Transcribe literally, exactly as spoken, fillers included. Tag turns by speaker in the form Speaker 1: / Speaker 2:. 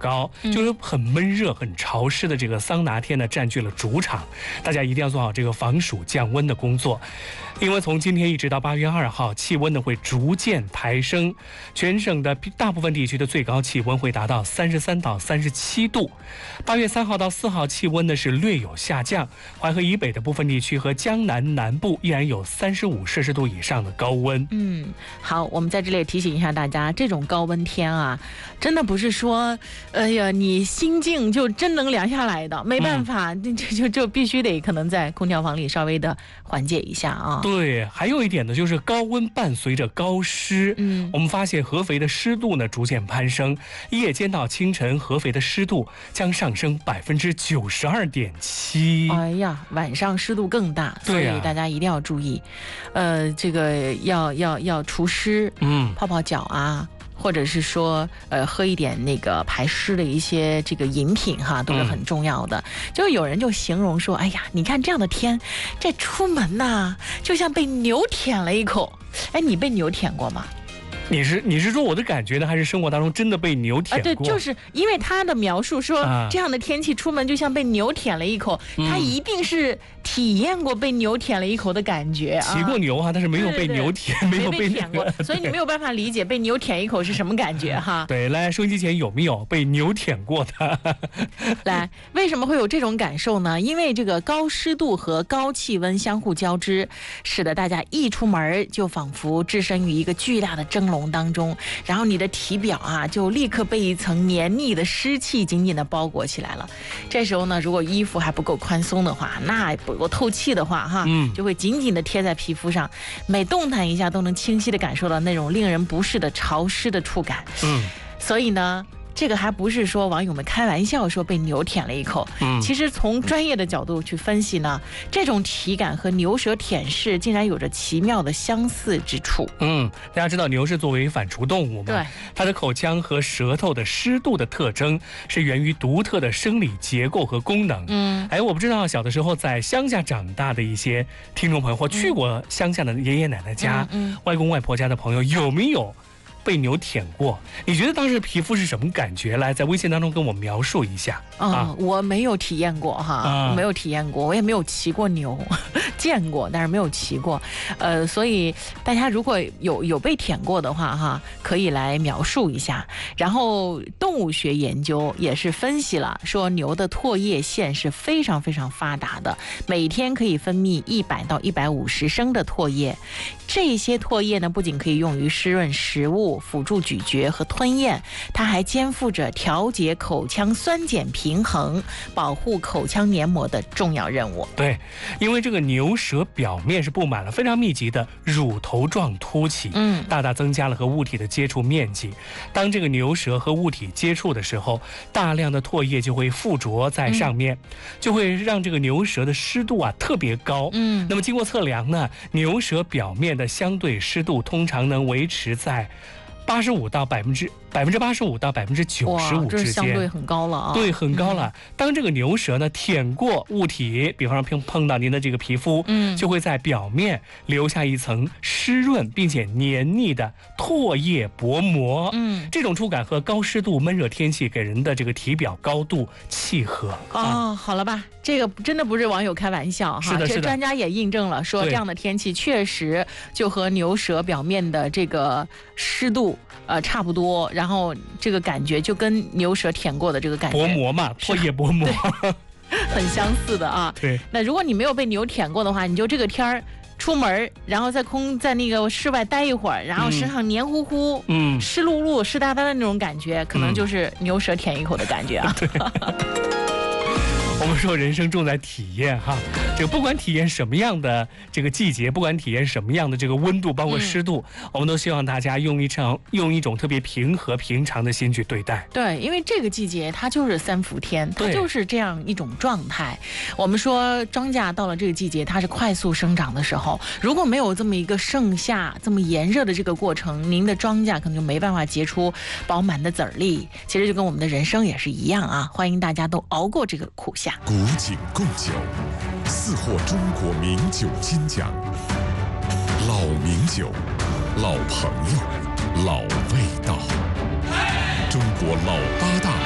Speaker 1: 高，就是很闷热、很潮湿的这个桑拿天呢，占据了主场。大家一定要做好这个防暑降温的工作，因为从今天一直到八月二号，气温呢会逐渐抬升，全省的大部分地区的最高气温会达到三十三到三十七度。八月三号到四号气温呢是略有下降，淮河以北的部分地区和江南南部依然有三十五摄氏度以上的高温。
Speaker 2: 嗯，好，我们在这里提醒一下大家，这种高温天啊，真的不是说，哎呀，你心境就真能凉下来的，没办法，嗯、就就就必须得可能在空调房里稍微的缓解一下啊。
Speaker 1: 对，还有一点呢，就是高温伴随着高湿。嗯，我们发现合肥的湿度呢逐渐攀升，夜间到清晨，合肥的湿度将上升百分之九十二点七。
Speaker 2: 哎呀，晚上湿度更大，所以大家一定要注意，啊、呃，这个要要要除湿，嗯，泡泡脚啊。或者是说，呃，喝一点那个排湿的一些这个饮品哈，都是很重要的。嗯、就有人就形容说，哎呀，你看这样的天，这出门呐、啊，就像被牛舔了一口。哎，你被牛舔过吗？
Speaker 1: 你是你是说我的感觉呢，还是生活当中真的被牛舔过？
Speaker 2: 啊，对，就是因为他的描述说，啊、这样的天气出门就像被牛舔了一口，嗯、他一定是体验过被牛舔了一口的感觉啊。
Speaker 1: 骑过牛哈，但是没有被牛舔，
Speaker 2: 对对对
Speaker 1: 没有被
Speaker 2: 舔过，所以你没有办法理解被牛舔一口是什么感觉哈。
Speaker 1: 对，来，收音机前有没有被牛舔过的？
Speaker 2: 来，为什么会有这种感受呢？因为这个高湿度和高气温相互交织，使得大家一出门就仿佛置身于一个巨大的蒸笼当中。然后你的体表啊，就立刻被一层黏腻的湿气紧紧的包裹起来了。这时候呢，如果衣服还不够宽松的话，那不够透气的话，哈，嗯，就会紧紧的贴在皮肤上，每动弹一下都能清晰的感受到那种令人不适的潮湿的触感。嗯，所以呢。这个还不是说网友们开玩笑说被牛舔了一口，嗯，其实从专业的角度去分析呢，这种体感和牛舌舔舐竟然有着奇妙的相似之处。
Speaker 1: 嗯，大家知道牛是作为反刍动物嘛，
Speaker 2: 对，
Speaker 1: 它的口腔和舌头的湿度的特征是源于独特的生理结构和功能。嗯，哎，我不知道小的时候在乡下长大的一些听众朋友或去过乡下的爷爷奶奶家、嗯嗯、外公外婆家的朋友有没有被牛舔过？你觉得当时皮肤是什么感觉？来，在微信当中跟我描述一下。
Speaker 2: 啊、哦，我没有体验过哈，啊、我没有体验过，我也没有骑过牛，见过，但是没有骑过。呃，所以大家如果有有被舔过的话哈，可以来描述一下。然后动物学研究也是分析了，说牛的唾液腺是非常非常发达的，每天可以分泌一百到一百五十升的唾液。这些唾液呢，不仅可以用于湿润食物、辅助咀嚼和吞咽，它还肩负着调节口腔酸碱平衡、保护口腔黏膜的重要任务。
Speaker 1: 对，因为这个牛舌表面是布满了非常密集的乳头状凸起，嗯，大大增加了和物体的接触面积。当这个牛舌和物体接触的时候，大量的唾液就会附着在上面，嗯、就会让这个牛舌的湿度啊特别高。嗯，那么经过测量呢，牛舌表面的相对湿度通常能维持在八十五到百分之百分之八十五到百分之九十五之间，
Speaker 2: 这相对很高了啊！
Speaker 1: 对，很高了。嗯、当这个牛舌呢舔过物体，比方说碰碰到您的这个皮肤，嗯，就会在表面留下一层湿润并且黏腻的唾液薄膜。嗯，这种触感和高湿度闷热天气给人的这个体表高度契合。
Speaker 2: 哦，啊、好了吧，这个真的不是网友开玩笑哈，
Speaker 1: 是的，是的，
Speaker 2: 这专家也印证了，说这样的天气确实就和牛舌表面的这个湿度呃差不多。然后这个感觉就跟牛舌舔过的这个感觉
Speaker 1: 薄膜嘛，唾液薄膜
Speaker 2: 很相似的啊。
Speaker 1: 对，
Speaker 2: 那如果你没有被牛舔过的话，你就这个天儿出门，然后在空在那个室外待一会儿，然后身上黏糊糊、嗯，湿漉漉、湿哒哒的那种感觉，可能就是牛舌舔一口的感觉啊。
Speaker 1: 对。我们说人生重在体验哈，这个不管体验什么样的这个季节，不管体验什么样的这个温度，包括湿度，嗯、我们都希望大家用一场用一种特别平和平常的心去对待。
Speaker 2: 对，因为这个季节它就是三伏天，它就是这样一种状态。我们说庄稼到了这个季节，它是快速生长的时候，如果没有这么一个盛夏这么炎热的这个过程，您的庄稼可能就没办法结出饱满的籽儿粒。其实就跟我们的人生也是一样啊，欢迎大家都熬过这个苦夏。
Speaker 3: 古井贡酒，四获中国名酒金奖。老名酒，老朋友，老味道。中国老八大